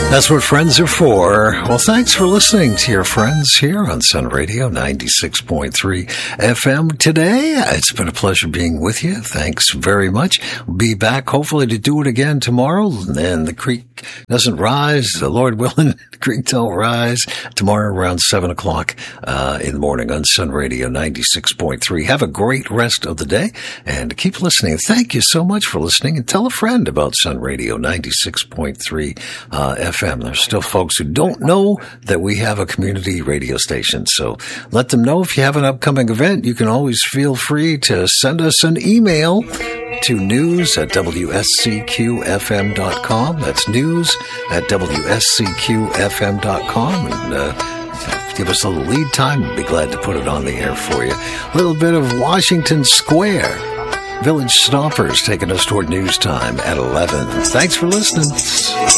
That's what friends are for. Well, thanks for listening to your friends here on Sun Radio 96.3 FM today. It's been a pleasure being with you. Thanks very much. We'll be back hopefully to do it again tomorrow. And the creek doesn't rise. The Lord willing, the creek don't rise. Tomorrow around 7 o'clock in the morning on Sun Radio 96.3. Have a great rest of the day and keep listening. Thank you so much for listening, and tell a friend about Sun Radio 96.3 FM. There's still folks who don't know that we have a community radio station. So let them know. If you have an upcoming event, you can always feel free to send us an email to news@wscqfm.com. That's news@wscqfm.com. And give us a little lead time. We'd be glad to put it on the air for you. A little bit of Washington Square. Village Stompers taking us toward news time at 11. Thanks for listening.